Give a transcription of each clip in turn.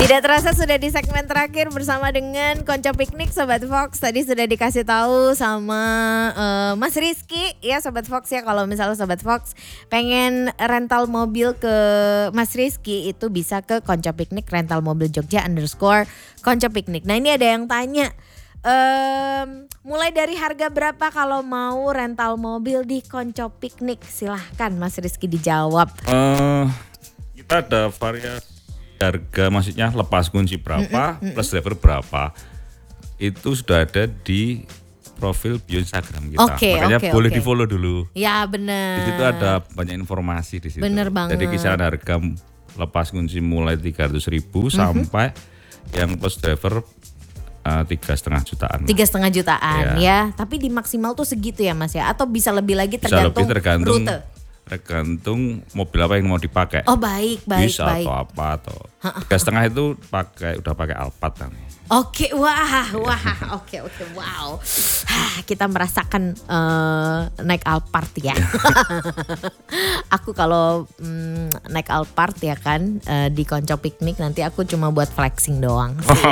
Tidak terasa sudah di segmen terakhir bersama dengan Konco Piknik Sobat Fox. Tadi sudah dikasih tahu sama Mas Rizky ya Sobat Fox ya, kalau misalnya Sobat Fox pengen rental mobil ke Mas Rizky itu bisa ke Konco Piknik rental mobil Jogja _Konco Piknik. Nah ini ada yang tanya mulai dari harga berapa kalau mau rental mobil di Konco Piknik? Silahkan Mas Rizky dijawab. Kita ada variasi harga, maksudnya lepas kunci berapa, plus driver berapa, itu sudah ada di profil bio Instagram kita. Makanya boleh di follow dulu. Ya benar. Di situ ada banyak informasi di situ. Bener banget. Jadi kisaran harga lepas kunci mulai 300.000 sampai yang plus driver 3,5 jutaan. 3,5 jutaan ya. Tapi di maksimal tuh segitu ya Mas ya? Atau bisa lebih lagi tergantung rute? Tergantung mobil apa yang mau dipakai. Oh baik. Bisa atau apa atau 3,5 itu udah pakai Alphard kan. Oke, oke, wow. Kita merasakan naik Alphard ya. Aku kalau naik Alphard ya kan di Konco Piknik nanti aku cuma buat flexing doang sih.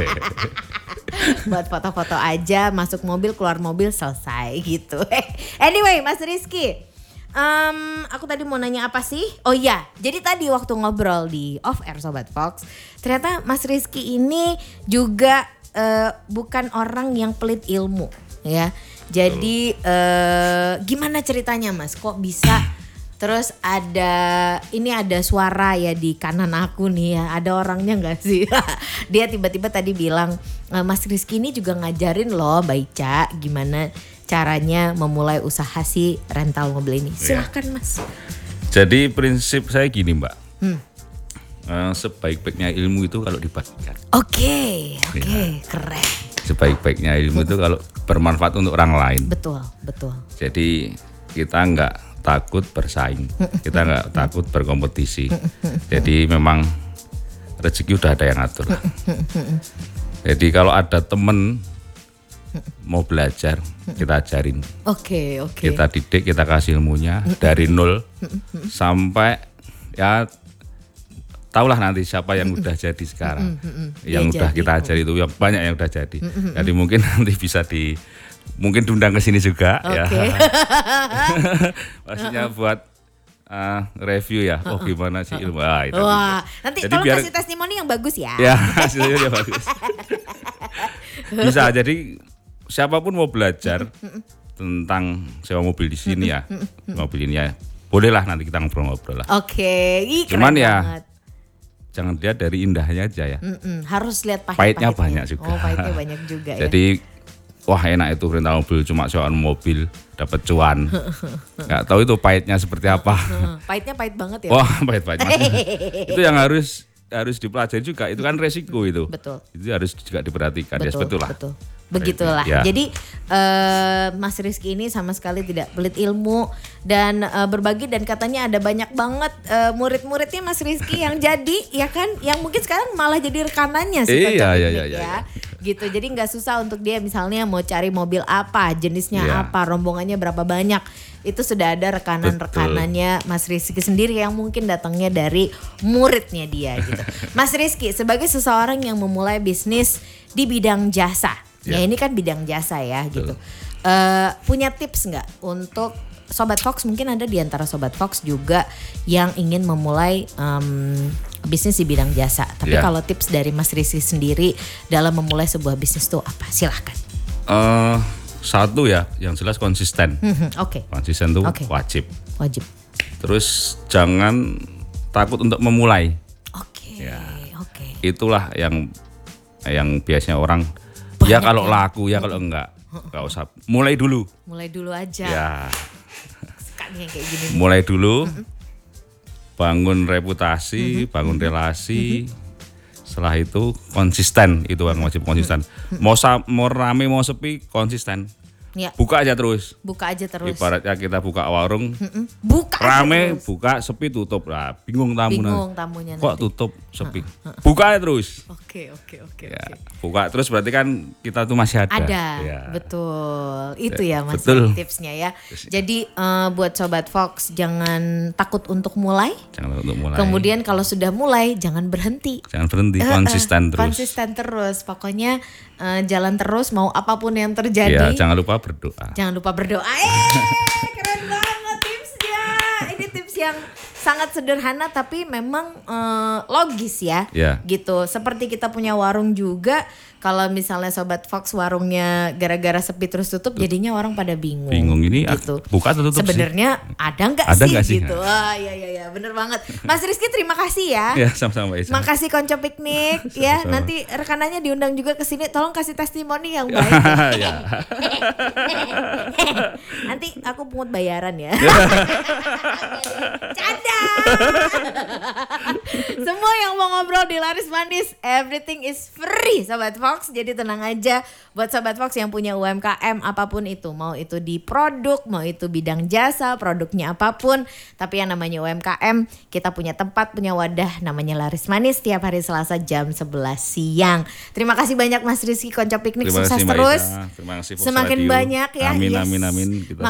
Buat foto-foto aja, masuk mobil, keluar mobil, selesai gitu. Anyway, Mas Rizky. Aku tadi mau nanya apa sih? Oh iya, jadi tadi waktu ngobrol di off air Sobat Fox, ternyata Mas Rizky ini juga bukan orang yang pelit ilmu, ya. Jadi gimana ceritanya Mas? Kok bisa? Terus ada suara ya di kanan aku nih ya. Ada orangnya nggak sih? Dia tiba-tiba tadi bilang, Mas Rizky ini juga ngajarin loh Mbak Ica gimana caranya memulai usaha si rental mobil ini. Silahkan Mas. Jadi prinsip saya gini Mbak, sebaik-baiknya ilmu itu kalau dibagikan. Oke, keren. Sebaik-baiknya ilmu itu kalau bermanfaat untuk orang lain. Betul. Jadi kita nggak takut bersaing, kita nggak takut berkompetisi. Jadi memang rezeki udah ada yang atur. Jadi kalau ada temen mau belajar, kita ajarin. Oke. Kita didik, kita kasih ilmunya dari nol sampai ya tahulah nanti siapa yang udah jadi sekarang. Yang udah kita ajari itu yang banyak yang udah jadi. Jadi mungkin nanti bisa mungkin diundang ke sini juga ya. Maksudnya buat review ya. Oh gimana sih ilmu. Nanti tolong kasih testimoni yang bagus ya. Ya, hasilnya bagus. Bisa, jadi siapapun mau belajar tentang sewa mobil di sini ya, mobil ini ya, bolehlah nanti kita ngobrol-ngobrol lah. Oke, cuman ya banget. Jangan lihat dari indahnya aja ya. Harus lihat pahitnya banyak juga. Oh, pahitnya banyak juga ya. Jadi wah enak itu rental mobil, cuma sewaan mobil dapat cuan. Nggak tahu itu pahitnya seperti apa. Pahitnya pahit banget ya. Wah pahit banget. Itu yang harus dipelajari juga, itu kan resiko itu. Betul. Itu harus juga diperhatikan. Betul. Begitulah. Ya. Jadi Mas Rizky ini sama sekali tidak pelit ilmu dan berbagi, dan katanya ada banyak banget murid-muridnya Mas Rizky yang jadi ya kan, yang mungkin sekarang malah jadi rekanannya sih. Iya. Gitu. Jadi nggak susah untuk dia misalnya mau cari mobil apa, jenisnya apa, rombongannya berapa banyak. Itu sudah ada rekanan-rekanannya Mas Rizky sendiri yang mungkin datangnya dari muridnya dia gitu. Mas Rizky sebagai seseorang yang memulai bisnis di bidang jasa. Ya ini kan bidang jasa ya gitu. Punya tips nggak untuk Sobat Fox? Mungkin ada di antara Sobat Fox juga yang ingin memulai bisnis di bidang jasa. Tapi kalau tips dari Mas Rizky sendiri dalam memulai sebuah bisnis itu apa? Silahkan. Satu ya, yang jelas konsisten. Konsisten itu wajib. Terus jangan takut untuk memulai. Itulah yang biasanya orang banyak ya kalau laku ya, kalau enggak usah. Mulai dulu aja ya. Sukanya kayak gini. Mulai dulu, bangun reputasi, bangun relasi. Setelah itu konsisten, itu yang wajib konsisten. Mau rame mau sepi konsisten. Buka aja terus. Ibaratnya kita buka warung, rame buka, sepi tutup lah. Bingung tamunya. Kok tutup? sepi. Buka terus. Oke. Ya, buka terus berarti kan kita tuh masih ada. Ada, ya. Betul. Itu ya Mas tipsnya ya. Jadi buat Sobat Fox jangan takut untuk mulai. Kemudian kalau sudah mulai jangan berhenti. Konsisten terus. Konsisten terus. Pokoknya jalan terus mau apapun yang terjadi. Ya, jangan lupa berdoa. Keren banget tipsnya. Ini tips yang sangat sederhana tapi memang logis ya. Gitu. Seperti kita punya warung juga, kalau misalnya Sobat Fox warungnya gara-gara sepi terus tutup, jadinya orang pada bingung. Ini gitu. Buka atau tutup sebenarnya ada nggak sih gitu. Wah, iya bener banget. Mas Rizky terima kasih ya. Ya, sama-sama. Makasih Konco Piknik ya. Nanti rekanannya diundang juga ke sini, tolong kasih testimoni yang baik. Ya. Nanti aku pungut bayaran ya. Canda. Semua yang mau ngobrol di Laris Manis, everything is free Sobat Fox. Jadi tenang aja buat Sobat Fox yang punya UMKM apapun itu, mau itu di produk, mau itu bidang jasa, produknya apapun. Tapi yang namanya UMKM, kita punya tempat, punya wadah namanya Laris Manis tiap hari Selasa jam 11 siang. Terima kasih banyak Mas Rizky Konco Piknik, sukses terus. Terima kasih semakin Radio. banyak ya. Amin. Kita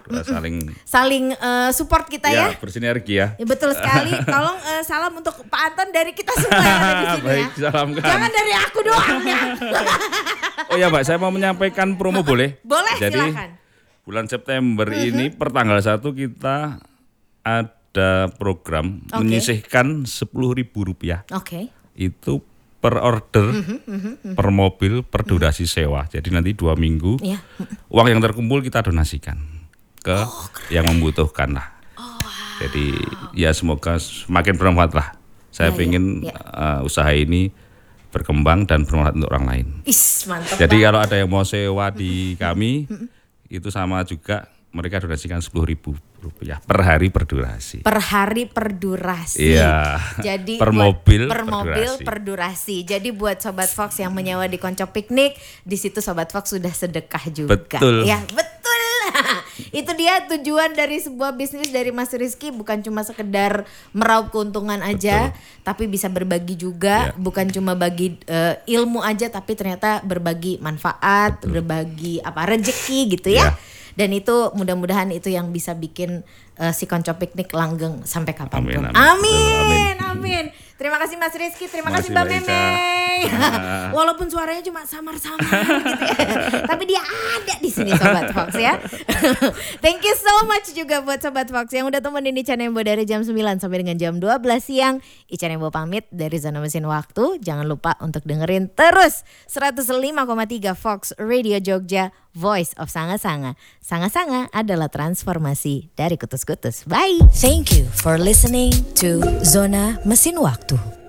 saling support kita ya. Bersinergi ya. Betul sekali. Tolong salam untuk Pak Anton dari kita semua yang ada di sini. Baik, ya. salamkan. Jangan dari aku doang ya. Oh ya Mbak, saya mau menyampaikan promo boleh? Boleh, jadi, silakan. Bulan September ini per tanggal 1 kita ada program menyisihkan Rp10.000. Itu per order, per mobil, per durasi sewa. Jadi nanti 2 minggu uang yang terkumpul kita donasikan ke yang membutuhkan lah. Jadi ya semoga semakin bermanfaat lah. Saya pengen usaha ini berkembang dan bermanfaat untuk orang lain. Mantap. Jadi kalau ada yang mau sewa di kami itu sama juga mereka donasikan Rp10.000 per hari per durasi. Per hari per durasi. Iya. Jadi per mobil per durasi. Jadi buat Sobat Fox yang menyewa di Konco Piknik, di situ Sobat Fox sudah sedekah juga. Betul. Ya, betul. Itu dia tujuan dari sebuah bisnis dari Mas Rizky, bukan cuma sekedar meraup keuntungan aja, tapi bisa berbagi juga, bukan cuma bagi ilmu aja, tapi ternyata berbagi manfaat, berbagi rezeki gitu ya. Dan itu mudah-mudahan itu yang bisa bikin si Konco Piknik langgeng sampai kapanpun. Amin. Terima kasih Mas Rizky, terima kasih Mbak Memei. Walaupun suaranya cuma samar-samar gitu ya, tapi dia ada di sini Sobat Fox ya. Thank you so much juga buat Sobat Fox yang udah temenin Ica Nembo dari jam 9 sampai dengan jam 12 siang. Ica Nembo pamit dari Zona Mesin Waktu. Jangan lupa untuk dengerin terus 105,3 Fox Radio Jogja, Voice of Sanga-Sanga. Sanga-Sanga adalah transformasi dari kutus-kutus. Bye. Thank you for listening to Zona Mesin Waktu.